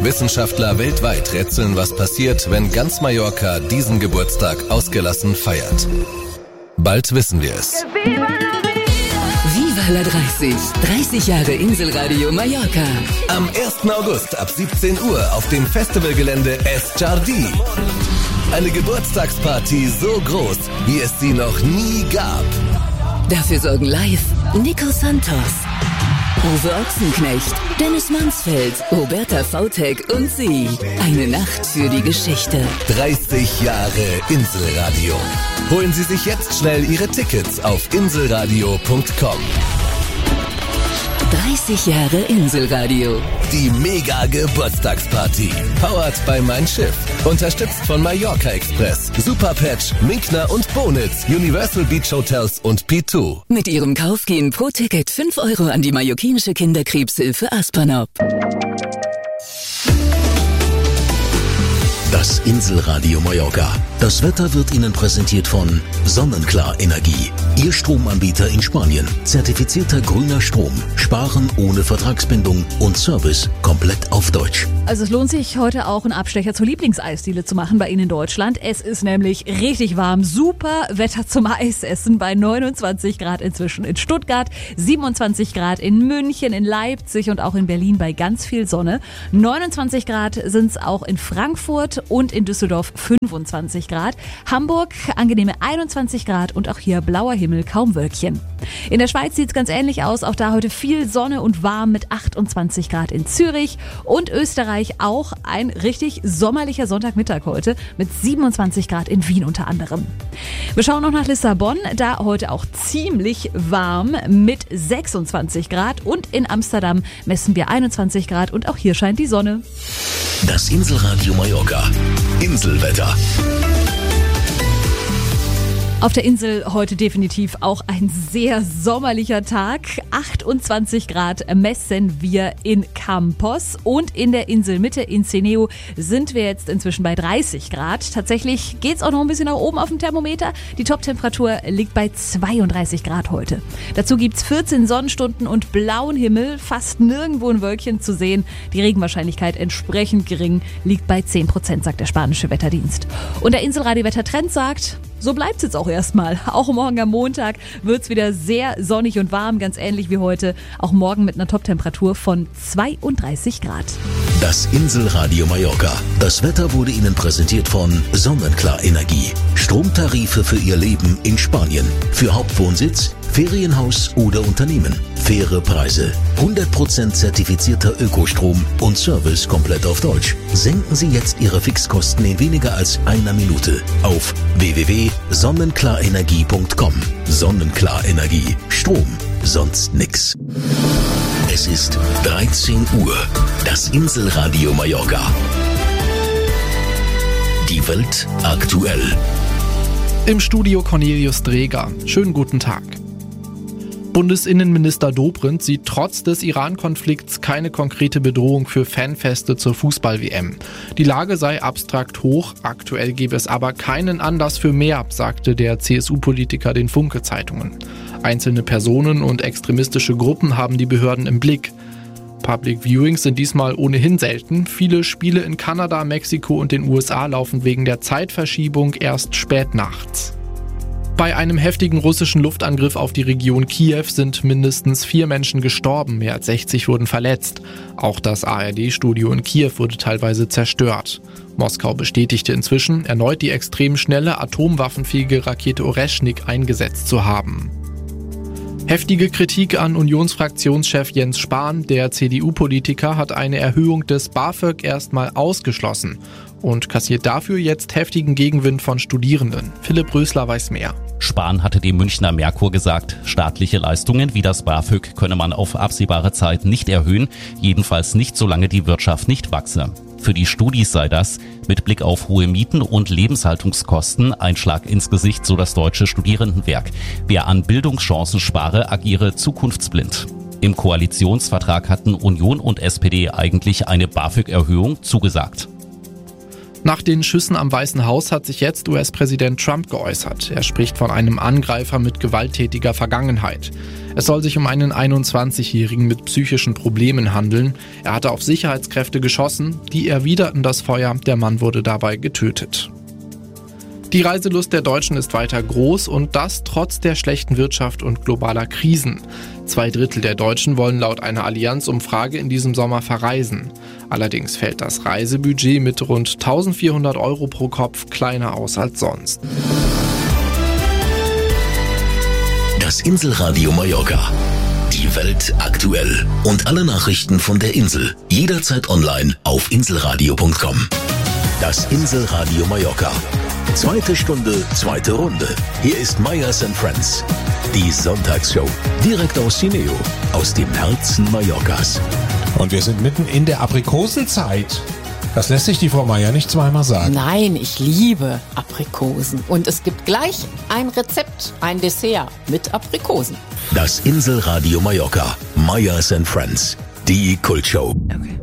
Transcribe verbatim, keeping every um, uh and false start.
Wissenschaftler weltweit rätseln, was passiert, wenn ganz Mallorca diesen Geburtstag ausgelassen feiert. Bald wissen wir es. Viva la dreißig. dreißig Jahre Inselradio Mallorca. Am ersten August ab siebzehn Uhr auf dem Festivalgelände Es Jardí. Eine Geburtstagsparty so groß, wie es sie noch nie gab. Dafür sorgen live Nico Santos, Uwe Ochsenknecht, Dennis Mansfeld, Roberta Vautek und sie. Eine Nacht für die Geschichte. dreißig Jahre Inselradio. Holen Sie sich jetzt schnell Ihre Tickets auf inselradio punkt com. dreißig Jahre Inselradio. Die Mega-Geburtstagsparty. Powered by Mein Schiff. Unterstützt von Mallorca Express, Superpatch, Minkner und Bonitz, Universal Beach Hotels und P zwei. Mit ihrem Kauf gehen pro Ticket fünf Euro an die mallorquinische Kinderkrebshilfe Aspanop. Das Inselradio Mallorca. Das Wetter wird Ihnen präsentiert von Sonnenklar Energie. Ihr Stromanbieter in Spanien. Zertifizierter grüner Strom. Sparen ohne Vertragsbindung und Service komplett auf Deutsch. Also es lohnt sich heute auch einen Abstecher zur Lieblingseisdiele zu machen bei Ihnen in Deutschland. Es ist nämlich richtig warm. Super Wetter zum Eisessen bei neunundzwanzig Grad inzwischen in Stuttgart, siebenundzwanzig Grad in München, in Leipzig und auch in Berlin bei ganz viel Sonne. neunundzwanzig Grad sind es auch in Frankfurt und in Düsseldorf fünfundzwanzig Grad. Hamburg angenehme einundzwanzig Grad und auch hier blauer Himmel, kaum Wölkchen. In der Schweiz sieht es ganz ähnlich aus. Auch da heute viel Sonne und warm mit achtundzwanzig Grad in Zürich und Österreich auch ein richtig sommerlicher Sonntagmittag heute mit siebenundzwanzig Grad in Wien unter anderem. Wir schauen noch nach Lissabon, da heute auch ziemlich warm mit sechsundzwanzig Grad und in Amsterdam messen wir einundzwanzig Grad und auch hier scheint die Sonne. Das Inselradio Mallorca. Inselwetter. Auf der Insel heute definitiv auch ein sehr sommerlicher Tag. achtundzwanzig Grad messen wir in Campos und in der Inselmitte in Ceneo sind wir jetzt inzwischen bei dreißig Grad. Tatsächlich geht's auch noch ein bisschen nach oben auf dem Thermometer. Die Toptemperatur liegt bei zweiunddreißig Grad heute. Dazu gibt's vierzehn Sonnenstunden und blauen Himmel, fast nirgendwo ein Wölkchen zu sehen. Die Regenwahrscheinlichkeit entsprechend gering, liegt bei zehn Prozent, sagt der spanische Wetterdienst. Und der Inselradio-Wettertrend sagt, so bleibt's jetzt auch erstmal. Auch morgen am Montag wird's wieder sehr sonnig und warm, ganz ähnlich wie heute. Auch morgen mit einer Toptemperatur von zweiunddreißig Grad. Das Inselradio Mallorca. Das Wetter wurde Ihnen präsentiert von Sonnenklar Energie. Stromtarife für Ihr Leben in Spanien. Für Hauptwohnsitz, Ferienhaus oder Unternehmen. Faire Preise. hundert Prozent zertifizierter Ökostrom und Service komplett auf Deutsch. Senken Sie jetzt Ihre Fixkosten in weniger als einer Minute auf w w w punkt sonnenklar-energie punkt com. Sonnenklar Energie. Strom. Sonst nix. Es ist dreizehn Uhr. Das Inselradio Mallorca. Die Welt aktuell. Im Studio Cornelius Dreger. Schönen guten Tag. Bundesinnenminister Dobrindt sieht trotz des Iran-Konflikts keine konkrete Bedrohung für Fanfeste zur Fußball-W M. Die Lage sei abstrakt hoch, aktuell gebe es aber keinen Anlass für mehr, sagte der C S U-Politiker den Funke-Zeitungen. Einzelne Personen und extremistische Gruppen haben die Behörden im Blick. Public Viewings sind diesmal ohnehin selten. Viele Spiele in Kanada, Mexiko und den U S A laufen wegen der Zeitverschiebung erst spät nachts. Bei einem heftigen russischen Luftangriff auf die Region Kiew sind mindestens vier Menschen gestorben, mehr als sechzig wurden verletzt. Auch das A R D-Studio in Kiew wurde teilweise zerstört. Moskau bestätigte inzwischen, erneut die extrem schnelle atomwaffenfähige Rakete Oreschnik eingesetzt zu haben. Heftige Kritik an Unionsfraktionschef Jens Spahn. Der C D U-Politiker hat eine Erhöhung des BAföG erstmal ausgeschlossen und kassiert dafür jetzt heftigen Gegenwind von Studierenden. Philipp Rösler weiß mehr. Spahn hatte dem Münchner Merkur gesagt, staatliche Leistungen wie das BAföG könne man auf absehbare Zeit nicht erhöhen, jedenfalls nicht, solange die Wirtschaft nicht wachse. Für die Studis sei das, mit Blick auf hohe Mieten und Lebenshaltungskosten, ein Schlag ins Gesicht, so das Deutsche Studierendenwerk. Wer an Bildungschancen spare, agiere zukunftsblind. Im Koalitionsvertrag hatten Union und S P D eigentlich eine BAföG-Erhöhung zugesagt. Nach den Schüssen am Weißen Haus hat sich jetzt U S-Präsident Trump geäußert. Er spricht von einem Angreifer mit gewalttätiger Vergangenheit. Es soll sich um einen einundzwanzigjährigen mit psychischen Problemen handeln. Er hatte auf Sicherheitskräfte geschossen, die erwiderten das Feuer. Der Mann wurde dabei getötet. Die Reiselust der Deutschen ist weiter groß und das trotz der schlechten Wirtschaft und globaler Krisen. Zwei Drittel der Deutschen wollen laut einer Allianz-Umfrage in diesem Sommer verreisen. Allerdings fällt das Reisebudget mit rund eintausendvierhundert Euro pro Kopf kleiner aus als sonst. Das Inselradio Mallorca. Die Welt aktuell. Und alle Nachrichten von der Insel. Jederzeit online auf inselradio punkt com. Das Inselradio Mallorca. Zweite Stunde, zweite Runde. Hier ist Meyers and Friends. Die Sonntagsshow. Direkt aus Cineo. Aus dem Herzen Mallorcas. Und wir sind mitten in der Aprikosenzeit. Das lässt sich die Frau Meyer nicht zweimal sagen. Nein, ich liebe Aprikosen. Und es gibt gleich ein Rezept, ein Dessert mit Aprikosen. Das Inselradio Mallorca. Meyers and Friends. Die Kultshow. Okay.